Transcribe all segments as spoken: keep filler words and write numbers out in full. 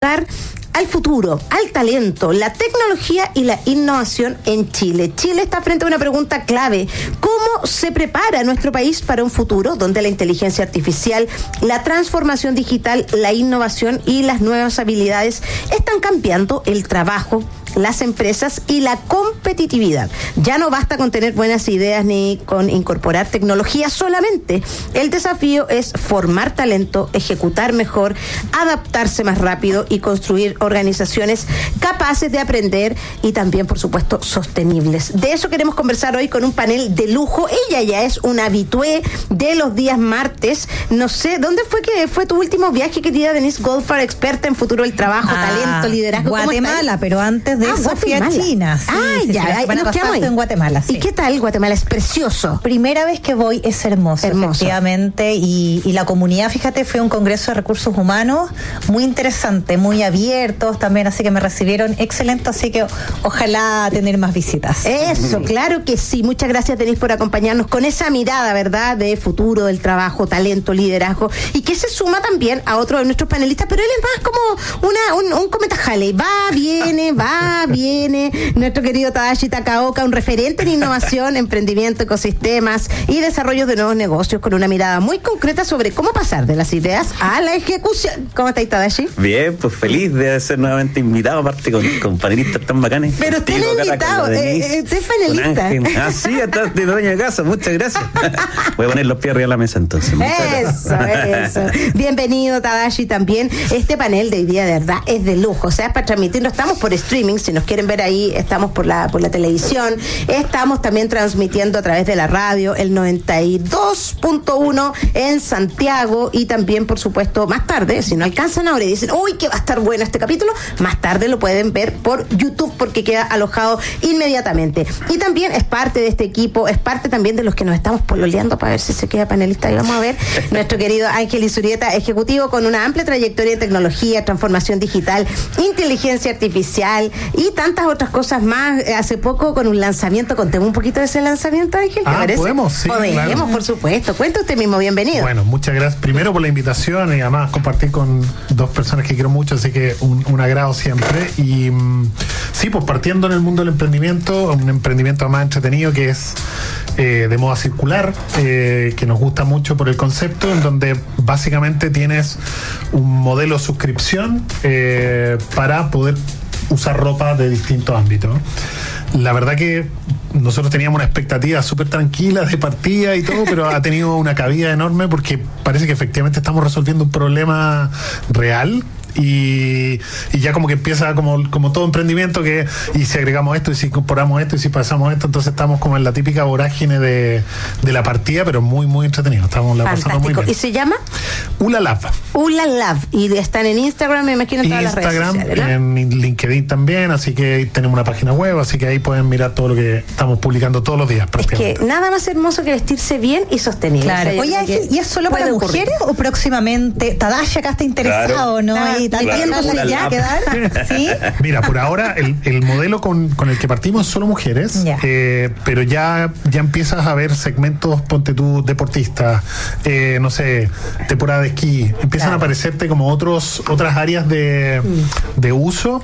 enfocar al futuro, al talento, la tecnología y la innovación en Chile. Chile está frente a una pregunta clave: ¿cómo se prepara nuestro país para un futuro donde la inteligencia artificial, la transformación digital, la innovación y las nuevas habilidades están cambiando el trabajo, las empresas y la competitividad? Ya no basta con tener buenas ideas ni con incorporar tecnología solamente. El desafío es formar talento, ejecutar mejor, adaptarse más rápido y construir organizaciones capaces de aprender y también, por supuesto, sostenibles. De eso queremos conversar hoy con un panel de lujo. Ella ya es una habitué de los días martes. No sé, ¿dónde fue que fue tu último viaje, querida Denise Goldfarb, experta en futuro del trabajo, ah, talento, liderazgo? Guatemala, pero antes de ah, eso fui a China. Sí, ah, sí, ya, sí, ahí nos quedamos ahí. En Guatemala, sí. ¿Y qué tal? Guatemala es precioso. Primera vez que voy, es hermoso, hermoso. efectivamente, y, y la comunidad, fíjate, fue un congreso de recursos humanos muy interesante, muy abiertos también, así que me recibieron excelente, así que ojalá tener más visitas. Eso, claro que sí. Muchas gracias, Denise, por acompañarnos con esa mirada, ¿verdad?, de futuro del trabajo, talento, liderazgo, y que se suma también a otro de nuestros panelistas, pero él es más como una, un, un cometa Halley, va, viene, va, viene, nuestro querido Tadashi Takaoka, un referente en innovación, emprendimiento, ecosistemas y desarrollo de nuevos negocios, con una mirada muy concreta sobre cómo pasar de las ideas a la ejecución. ¿Cómo estáis, Tadashi? Bien, pues feliz de ser nuevamente invitado, aparte con, con panelistas tan bacanes. Pero usted es invitado, eh, usted es panelista. Ah, sí, estás de dueño de casa, muchas gracias. Voy a poner los pies arriba de la mesa entonces. Eso, eso. Bienvenido, Tadashi, también. Este panel de hoy día, de verdad, es de lujo. O sea, es para transmitirnos. Estamos por streaming, si nos quieren ver ahí, estamos por la, por la televisión. Estamos también transmitiendo a través de la radio, el noventa y dos punto uno en Santiago, y también, por supuesto, más tarde, si no alcanzan ahora y dicen, uy, que va a estar bueno este capítulo, más tarde lo pueden ver por YouTube porque queda alojado inmediatamente. Y también es parte de este equipo, es parte también de los que nos estamos pololeando para ver si se queda panelista. Y vamos a ver, nuestro querido Ángel Izurieta, ejecutivo con una amplia trayectoria en tecnología, transformación digital, inteligencia artificial y tantas otras cosas más. Hace poco con un lanzamiento, contemos un poquito de ese lanzamiento, Ángel, ¿te ah, parece? Podemos, sí, Podemos, claro. Por supuesto. Cuenta usted mismo, bienvenido. Bueno, muchas gracias primero por la invitación y además compartir con dos personas que quiero mucho, así que un, un agrado siempre. Y sí, pues partiendo en el mundo del emprendimiento, un emprendimiento más entretenido que es eh, de moda circular, eh, que nos gusta mucho por el concepto, en donde básicamente tienes un modelo de suscripción eh, para poder usar ropa de distintos ámbitos. La verdad que nosotros teníamos una expectativa súper tranquila de partida y todo, pero ha tenido una cabida enorme porque parece que efectivamente estamos resolviendo un problema real. Y, y ya como que empieza como, como todo emprendimiento, que y si agregamos esto y si incorporamos esto y si pasamos esto, entonces estamos como en la típica vorágine de, de la partida, pero muy muy entretenido, estamos la pasando muy bien. ¿Y se llama? Ulalab. Ulalab, y están en Instagram, me imagino, en todas las redes sociales, ¿no? Instagram, en LinkedIn también, así que tenemos una página web, así que ahí pueden mirar todo lo que estamos publicando todos los días. Es que nada más hermoso que vestirse bien y sostenible. Claro. O sea, oye, ¿y es solo para mujeres o próximamente? Tadashi acá está interesado, claro. ¿no? Claro. Ahí, Claro, claro, ya quedar. ¿Sí? Mira, por ahora el, el modelo con, con el que partimos es solo mujeres, yeah. eh, pero ya, ya empiezas a ver segmentos, ponte tú, deportistas, eh, no sé, temporada de esquí, empiezan claro. a aparecerte como otros otras áreas de, mm. de uso,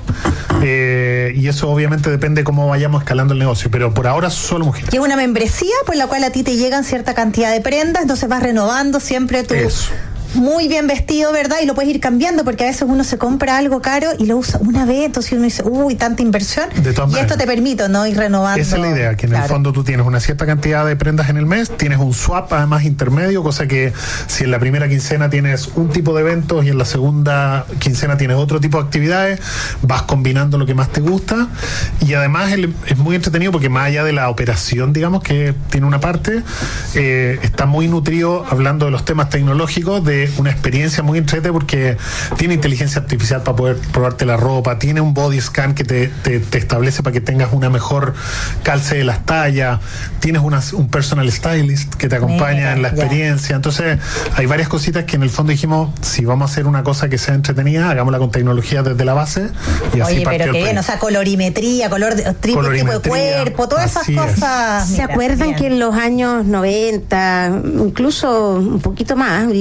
eh, y eso obviamente depende cómo vayamos escalando el negocio, pero por ahora solo mujeres. Y es una membresía por la cual a ti te llegan cierta cantidad de prendas, entonces vas renovando siempre tu... Eso. Muy bien vestido, ¿verdad? Y lo puedes ir cambiando porque a veces uno se compra algo caro y lo usa una vez, entonces uno dice, uy, tanta inversión. De todas y maneras, esto te permite, ¿no? Ir renovando. Esa es la idea, que en claro. el fondo tú tienes una cierta cantidad de prendas en el mes, tienes un swap además intermedio, cosa que si en la primera quincena tienes un tipo de eventos y en la segunda quincena tienes otro tipo de actividades, vas combinando lo que más te gusta. Y además el, es muy entretenido porque más allá de la operación, digamos, que tiene una parte, eh, está muy nutrido hablando de los temas tecnológicos, de una experiencia muy entrete porque tiene inteligencia artificial para poder probarte la ropa, tiene un body scan que te, te, te establece para que tengas una mejor calce de las tallas, tienes una, un personal stylist que te acompaña Mira, en la experiencia, ya. Entonces hay varias cositas que en el fondo dijimos, si vamos a hacer una cosa que sea entretenida, hagámosla con tecnología desde la base y así. Oye, pero qué bien, o sea, colorimetría, color de, triple tipo de cuerpo, todas esas cosas. ¿Se Mira, acuerdan bien. que en los años noventa, incluso un poquito más, y desde los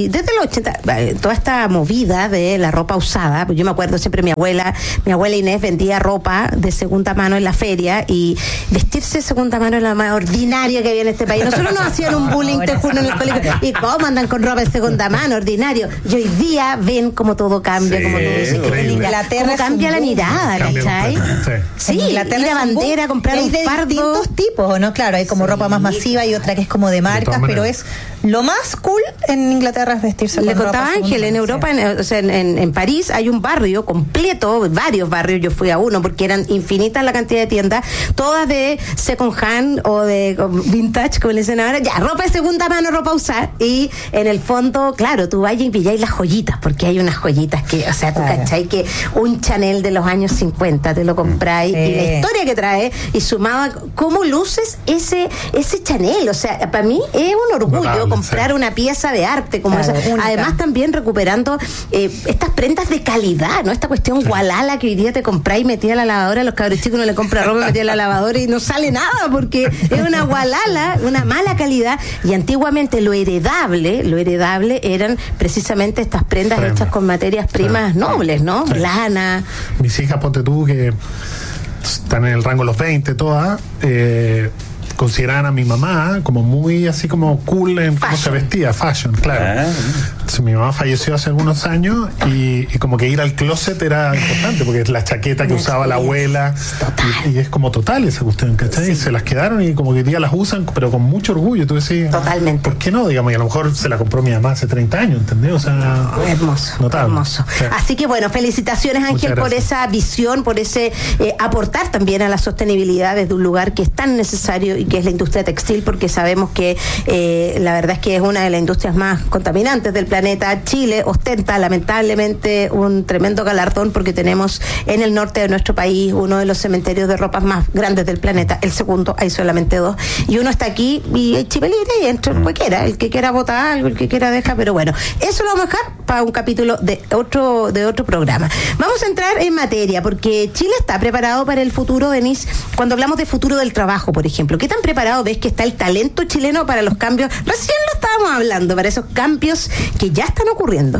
ochenta, toda esta movida de la ropa usada, pues yo me acuerdo siempre mi abuela, mi abuela Inés vendía ropa de segunda mano en la feria y vestirse de segunda mano es la más ordinaria que había en este país. Nosotros nos hacían un bullying, te juro, en el colegio. ¿Y cómo andan con ropa de segunda mano? Ordinario. Y hoy día ven como todo cambia, Sí, como todo se increíble. en Inglaterra cómo cambia la mirada, Cambia ¿cachai? mucho, sí. Sí, En Inglaterra ir a es un boom. bandera, comprar Y hay un de fardo. distintos tipos, ¿no? Claro, hay como Sí. ropa más masiva y otra que es como de marcas, todas pero maneras. es lo más cool en Inglaterra es vestirse Le con ropa contaba segunda Ángel, en mano, Europa, sí. en, o sea, en, en- en París hay un barrio completo, varios barrios, yo fui a uno porque eran infinitas la cantidad de tiendas, todas de second hand o de o vintage, como le dicen ahora, ya, ropa de segunda mano, ropa usada, y en el fondo, claro, tú vayas y pilláis las joyitas, porque hay unas joyitas que, o sea, tú Claro. cachai que un Chanel de los años cincuenta te lo compráis Sí. y la historia que trae, y sumaba cómo luces ese, ese Chanel, o sea, para mí es un orgullo Notable, comprar sí. una pieza de arte como Claro, esa. única. Además también recuperando eh, estas prendas de calidad, ¿no? Esta cuestión gualala que hoy día te compráis y metí a la lavadora, a los cabros chicos no le compra ropa, metí a la lavadora y no sale nada porque es una gualala, una mala calidad. Y antiguamente lo heredable, lo heredable eran precisamente estas prendas Prendas. hechas con materias primas Sí. nobles, ¿no? Sí. Lana. Mis hijas, ponte tú, que están en el rango de los veinte todas, eh, consideraban a mi mamá como muy así como cool en cómo se Fashion. vestía, fashion, claro. Ah. Entonces, mi mamá falleció hace algunos años y, y como que ir al closet era importante porque es la chaqueta que Una usaba la experiencia. abuela Total. y, y es como total esa cuestión, ¿cachai? Y se las quedaron y como que hoy día las usan pero con mucho orgullo, tú decís, Totalmente. ¿por qué no? Digamos, y a lo mejor se la compró mi mamá hace treinta años, ¿entendés? O sea, Hermoso, notable. hermoso. Sí. Así que bueno, felicitaciones Ángel Muchas por gracias. esa visión, por ese eh, aportar también a la sostenibilidad desde un lugar que es tan necesario y que es la industria textil, porque sabemos que eh, la verdad es que es una de las industrias más contaminantes del planeta. Chile ostenta lamentablemente un tremendo galardón porque tenemos en el norte de nuestro país uno de los cementerios de ropas más grandes del planeta, el segundo, hay solamente dos, y uno está aquí y hay chipelita y entra cualquiera, el que quiera votar algo, el que quiera deja, pero bueno, eso lo vamos a dejar para un capítulo de otro de otro programa. Vamos a entrar en materia porque Chile está preparado para el futuro, Denise. Cuando hablamos de futuro del trabajo, por ejemplo, ¿qué tan preparado ves que está el talento chileno para los cambios? Recién lo estábamos hablando, para esos cambios que ya están ocurriendo.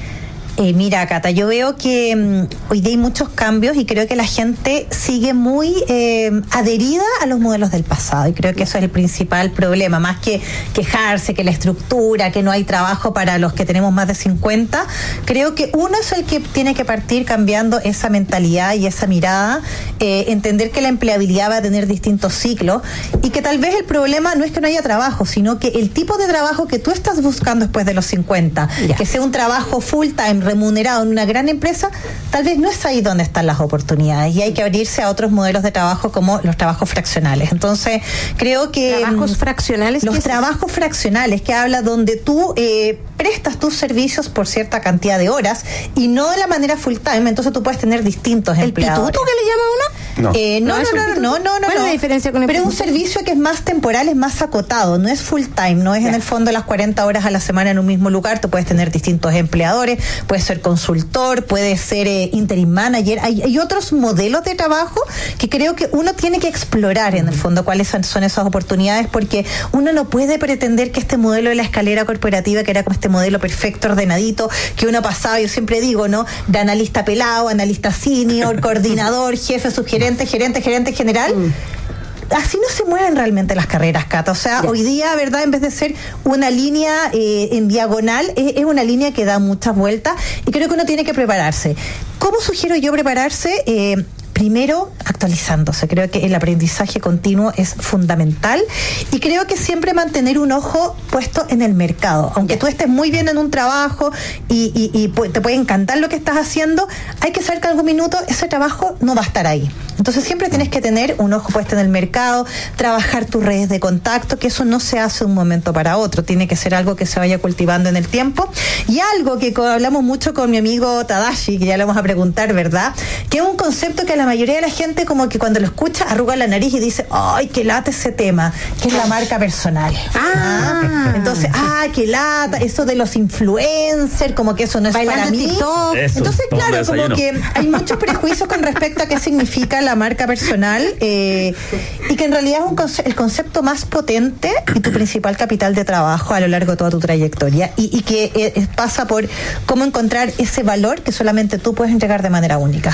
Eh, mira, Cata, yo veo que mm, hoy día hay muchos cambios y creo que la gente sigue muy eh, adherida a los modelos del pasado y creo que eso es el principal problema, más que quejarse que la estructura, que no hay trabajo para los que tenemos más de cincuenta, creo que uno es el que tiene que partir cambiando esa mentalidad y esa mirada, eh, entender que la empleabilidad va a tener distintos ciclos y que tal vez el problema no es que no haya trabajo, sino que el tipo de trabajo que tú estás buscando después de los cincuenta, Ya. que sea un trabajo full time, remunerado en una gran empresa, tal vez no es ahí donde están las oportunidades y hay que abrirse a otros modelos de trabajo como los trabajos fraccionales. Entonces, creo que ¿Trabajos mm, fraccionales? ¿Qué los es eso? trabajos fraccionales que habla donde tú eh, prestas tus servicios por cierta cantidad de horas y no de la manera full time, entonces tú puedes tener distintos ¿El empleadores. pituto que le llama uno? No. Eh, no, ¿No no, es un no, no, pituto? no, no, no. ¿Cuál es la no. diferencia con el Pero es un pituto? servicio que es más temporal, es más acotado, no es full time, no es Ya. en el fondo las cuarenta horas a la semana en un mismo lugar, tú puedes tener distintos empleadores, puedes ser consultor, puedes ser eh, interim manager, hay, hay otros modelos de trabajo que creo que uno tiene que explorar en el fondo cuáles son, son esas oportunidades, porque uno no puede pretender que este modelo de la escalera corporativa, que era como este modelo perfecto, ordenadito, que uno pasaba, yo siempre digo, ¿no? De analista pelado, analista senior, coordinador, jefe, subgerente, gerente, gerente general. Así no se mueven realmente las carreras, Cata. O sea, Ya. hoy día, ¿verdad? En vez de ser una línea eh, en diagonal, es, es una línea que da muchas vueltas y creo que uno tiene que prepararse. ¿Cómo sugiero yo prepararse? Eh, Primero, actualizándose. Creo que el aprendizaje continuo es fundamental y creo que siempre mantener un ojo puesto en el mercado. Aunque Ya. tú estés muy bien en un trabajo y, y, y pu- te puede encantar lo que estás haciendo, hay que saber que en algún minuto ese trabajo no va a estar ahí. Entonces siempre tienes que tener un ojo puesto en el mercado, trabajar tus redes de contacto, que eso no se hace de un momento para otro, tiene que ser algo que se vaya cultivando en el tiempo. Y algo que co- hablamos mucho con mi amigo Tadashi, que ya le vamos a preguntar, ¿verdad? Que es un concepto que a lo la mayoría de la gente como que cuando lo escucha arruga la nariz y dice, ay, qué lata ese tema, que es la marca personal. Ah. ¿Ah? Entonces, ah, qué lata, eso de los influencers, como que eso no es Bailando para en mí. TikTok. Eso, Entonces, tomando claro, como desayuno. que hay muchos prejuicios con respecto a qué significa la marca personal eh, y que en realidad es un conce- el concepto más potente y tu principal capital de trabajo a lo largo de toda tu trayectoria y, y que eh, pasa por cómo encontrar ese valor que solamente tú puedes entregar de manera única.